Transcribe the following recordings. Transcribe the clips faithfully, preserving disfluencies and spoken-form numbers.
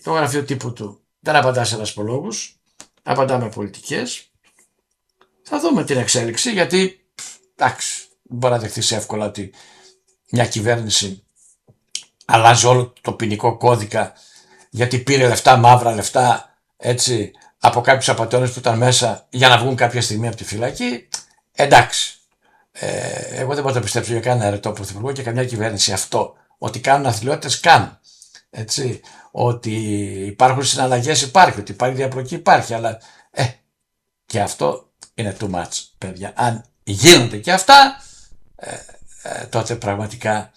το γραφείο τύπου του δεν απαντά σε δασπολόγους, απαντά με πολιτικές. Θα δούμε την εξέλιξη, γιατί εντάξει, δεν μπορεί να δεχτείς εύκολα ότι μια κυβέρνηση αλλάζει όλο το ποινικό κώδικα γιατί πήρε λεφτά, μαύρα λεφτά, έτσι, από κάποιους απατεώνες που ήταν μέσα για να βγουν κάποια στιγμή από τη φυλακή. Εντάξει, ε, εγώ δεν μπορώ να πιστέψω για κανένα αιρετό πρωθυπουργό και καμιά κυβέρνηση αυτό. Ότι κάνουν αθλειότητες κάνουν. Έτσι, ότι υπάρχουν συναλλαγές υπάρχει, ότι υπάρχει διαπλοκή υπάρχει, αλλά ε, και αυτό είναι too much, παιδιά. Αν γίνονται και αυτά, ε, ε, τότε πραγματικά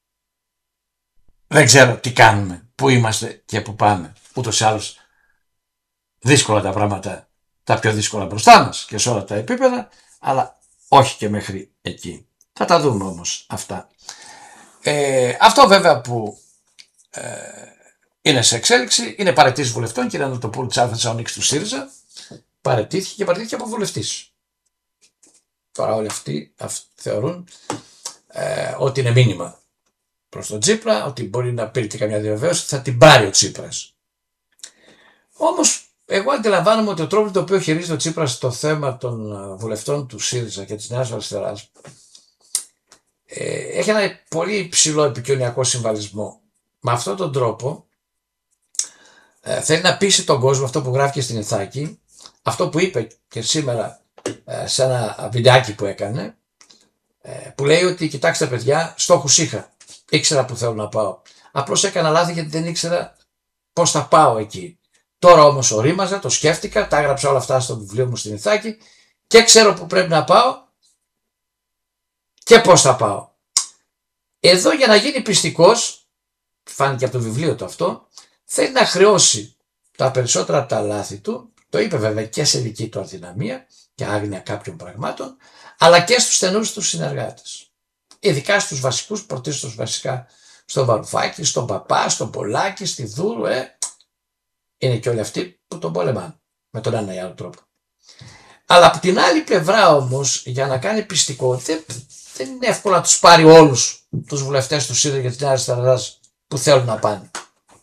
δεν ξέρω τι κάνουμε, πού είμαστε και πού πάμε. Ούτως ή άλλως δύσκολα τα πράγματα, τα πιο δύσκολα μπροστά μας και σε όλα τα επίπεδα, αλλά όχι και μέχρι εκεί. Θα τα δούμε όμως αυτά. Ε, αυτό βέβαια που ε, είναι σε εξέλιξη είναι παραιτήσεις βουλευτών. Κύριε Ανατοπούλου της Άλφα Θεσσαλονίκης του ΣΥΡΙΖΑ παραιτήθηκε και παραιτήθηκε από βουλευτής. Τώρα όλοι αυτοί, αυτοί θεωρούν ε, ότι είναι μήνυμα προς τον Τσίπρα, ότι μπορεί να πήρε και καμιά διαβεβαίωση, θα την πάρει ο Τσίπρας. Όμως εγώ αντιλαμβάνομαι ότι ο τρόπος με τον οποίο χειρίζεται ο Τσίπρας το θέμα των βουλευτών του ΣΥΡΙΖΑ και της Νέας Αριστεράς ε, έχει ένα πολύ υψηλό επικοινωνιακό συμβαλισμό. Με αυτόν τον τρόπο ε, θέλει να πείσει τον κόσμο αυτό που γράφει στην Ιθάκη, αυτό που είπε και σήμερα ε, σε ένα βιντεάκι που έκανε, ε, που λέει ότι κοιτάξτε παιδιά, στόχους είχα, ήξερα που θέλω να πάω. Απλώς έκανα λάθη γιατί δεν ήξερα πώς θα πάω εκεί. Τώρα όμως ορίμαζα, το σκέφτηκα, τα έγραψα όλα αυτά στο βιβλίο μου στην Ιθάκη και ξέρω που πρέπει να πάω και πώς θα πάω. Εδώ για να γίνει πιστικός, φάνηκε από το βιβλίο του αυτό, θέλει να χρεώσει τα περισσότερα από τα λάθη του, το είπε βέβαια και σε δική του αδυναμία και άγνοια κάποιων πραγμάτων, αλλά και στους στενούς τους συνεργάτες. Ειδικά στους βασικούς, πρωτίστως βασικά στον Βαρουφάκη, στον Παπά, στον Πολάκη, στη Δούρου, ε, είναι και όλοι αυτοί που τον πολεμάνε με τον ένα ή άλλο τρόπο. Αλλά από την άλλη πλευρά όμως, για να κάνει πιστικό, δεν, δεν είναι εύκολο να τους πάρει όλους τους βουλευτές του ΣΥΡΙΖΑ για την αριστερά που θέλουν να πάνε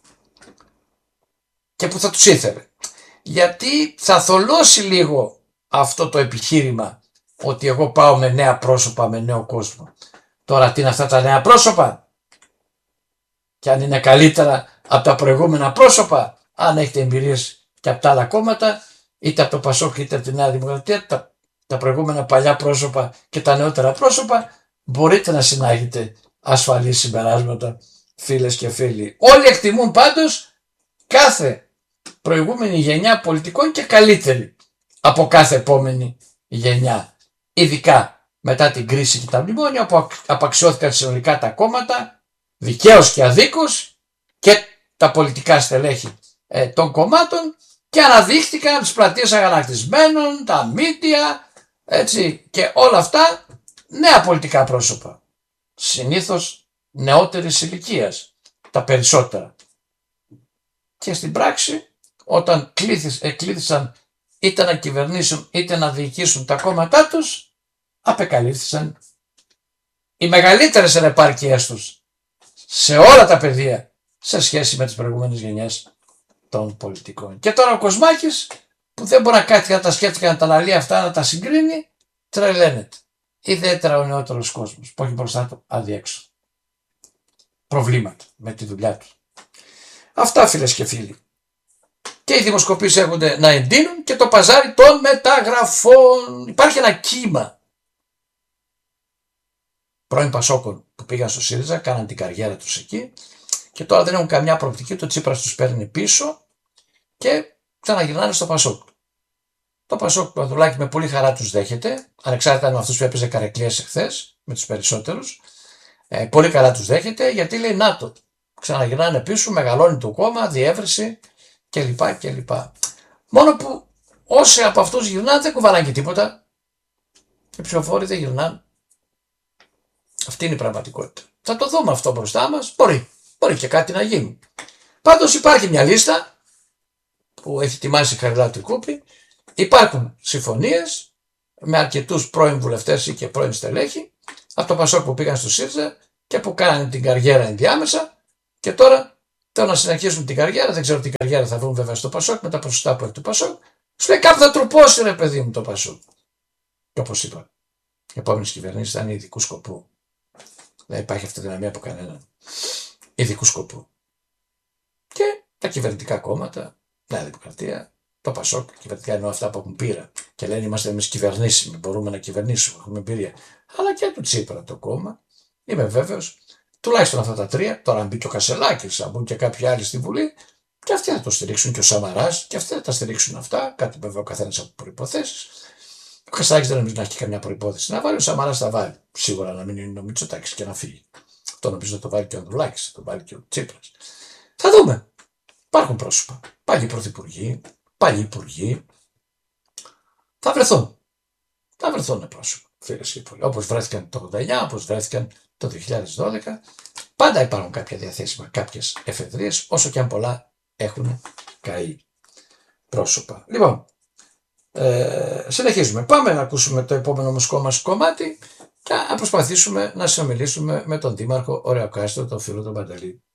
και που θα τους ήθελε. Γιατί θα θολώσει λίγο αυτό το επιχείρημα ότι εγώ πάω με νέα πρόσωπα, με νέο κόσμο. Τώρα τι είναι αυτά τα νέα πρόσωπα και αν είναι καλύτερα από τα προηγούμενα πρόσωπα, αν έχετε εμπειρίες και από τα άλλα κόμματα, είτε από το Πασόκ είτε από τη Νέα Δημοκρατία, τα, τα προηγούμενα παλιά πρόσωπα και τα νεότερα πρόσωπα, μπορείτε να συνάγετε ασφαλή συμπεράσματα, φίλες και φίλοι. Όλοι εκτιμούν πάντως κάθε προηγούμενη γενιά πολιτικών και καλύτερη από κάθε επόμενη γενιά. Ειδικά μετά την κρίση και τα μνημόνια που απαξιώθηκαν συνολικά τα κόμματα, δικαίως και αδίκως, και τα πολιτικά στελέχη ε, των κομμάτων, και αναδείχθηκαν τις πλατείες αγανακτισμένων, τα μίντια, έτσι, και όλα αυτά νέα πολιτικά πρόσωπα. Συνήθως νεότερης ηλικίας, τα περισσότερα. Και στην πράξη, όταν εκλήθησαν είτε να κυβερνήσουν είτε να διοικήσουν τα κόμματά τους, απεκαλύφθησαν οι μεγαλύτερες ανεπάρκειές τους σε όλα τα πεδία σε σχέση με τις προηγούμενες γενιές των πολιτικών. Και τώρα ο Κοσμάκης, που δεν μπορεί να κάτσει να τα σκέφτεται και να τα αναλύει αυτά, να τα συγκρίνει, τρελαίνεται. Ιδιαίτερα ο νεότερος κόσμος που έχει μπροστά του αδιέξοδο προβλήματα με τη δουλειά του. Αυτά, φίλες και φίλοι. Και οι δημοσκοπήσεις έρχονται να εντείνουν και το παζάρι των μεταγραφών. Υπάρχει ένα κύμα πρώην Πασόκων που πήγαν στο ΣΥΡΙΖΑ, κάναν την καριέρα τους εκεί και τώρα δεν έχουν καμιά προοπτική. Το Τσίπρας τους παίρνει πίσω και ξαναγυρνάνε στο Πασόκ. Το Πασόκ του Ανδρουλάκη με πολύ χαρά τους δέχεται, ανεξάρτητα με αυτούς που έπαιζε καρεκλίες εχθές, με τους περισσότερους. Ε, πολύ καλά τους δέχεται, γιατί λέει να το, ξαναγυρνάνε πίσω, μεγαλώνει το κόμμα, διεύρυνση κλπ. κλπ. Μόνο που όσοι από αυτούς γυρνάνε δεν κουβαλάνε και τίποτα. Οι ψηφοφόροι δεν γυρνάνε. Αυτή είναι η πραγματικότητα. Θα το δούμε αυτό μπροστά μας. Μπορεί, μπορεί και κάτι να γίνει. Πάντως υπάρχει μια λίστα που έχει ετοιμάσει η Χαριλάου Κούπη. Υπάρχουν συμφωνίες με αρκετούς πρώην βουλευτές ή και πρώην στελέχη από το Πασόκ που πήγαν στο ΣΥΡΙΖΑ και που κάνανε την καριέρα ενδιάμεσα και τώρα Τώρα να συνεχίσουν την καριέρα, δεν ξέρω τι καριέρα θα βρουν βέβαια στο Πασόκ με τα ποσοστά που έχει το Πασόκ. Σου λέει κάπου θα τροπώσει ρε παιδί μου το Πασόκ. Και όπως είπα, οι επόμενες κυβερνήσεις θα είναι ειδικού σκοπού. Δεν υπάρχει αυτοδυναμία από κανέναν. Ειδικού σκοπού. Και τα κυβερνητικά κόμματα, Νέα Δημοκρατία, το Πασόκ, κυβερνητικά εννοώ αυτά που έχουν πείρα και λένε είμαστε εμείς κυβερνήσιμοι, μπορούμε να κυβερνήσουμε, έχουμε εμπειρία. Αλλά και του Τσίπρα το κόμμα, είμαι βέβαιος, τουλάχιστον αυτά τα τρία, τώρα αν μπει και ο Κασελάκης, αν μπουν και κάποιοι άλλοι στη Βουλή, και αυτοί θα το στηρίξουν και ο Σαμαράς, και αυτοί θα τα στηρίξουν αυτά, κάτι βέβαια ο καθένας από προϋποθέσεις. Ο Κασελάκης δεν νομίζω να έχει καμιά προϋπόθεση να βάλει, ο Σαμαράς θα βάλει. Σίγουρα να μην είναι ο Μητσοτάκης και να φύγει. Αυτό νομίζω να το βάλει και ο Ανδρουλάκης, θα το βάλει και ο Τσίπρας. Θα δούμε. Υπάρχουν πρόσωπα. Πάλι πρωθυπουργοί, πάλι υπουργοί. Θα βρεθούν. Θα βρεθούν πρόσωπα. Όπως βρέθηκαν το ογδόντα εννιά, όπως βρέθηκαν το δύο χιλιάδες δώδεκα. Πάντα υπάρχουν κάποια διαθέσιμα, κάποιες εφεδρίες, όσο και αν πολλά έχουν καεί πρόσωπα. Λοιπόν, ε, συνεχίζουμε. Πάμε να ακούσουμε το επόμενο μουσικό μας κομμάτι και να προσπαθήσουμε να συνομιλήσουμε με τον Δήμαρχο Ωρεοκάστρο, τον φίλο τον Παντελή.